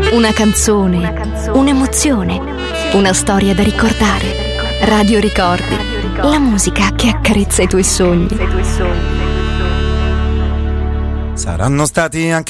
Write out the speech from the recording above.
Una canzone, un'emozione, una storia da ricordare. Radio Ricordi, la musica che accarezza i tuoi sogni. Saranno stati anche